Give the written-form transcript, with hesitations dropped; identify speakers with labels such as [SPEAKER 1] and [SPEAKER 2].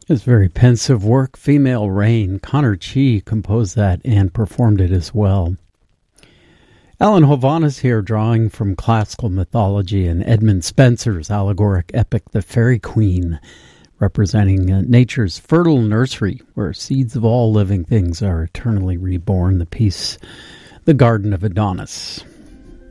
[SPEAKER 1] It's very pensive work, Female Rain. Connor Chi composed that and performed it as well. Alan Hovhaness here, drawing from classical mythology and Edmund Spenser's allegoric epic, The Fairy Queen, representing nature's fertile nursery, where seeds of all living things are eternally reborn, the piece, The Garden of Adonis.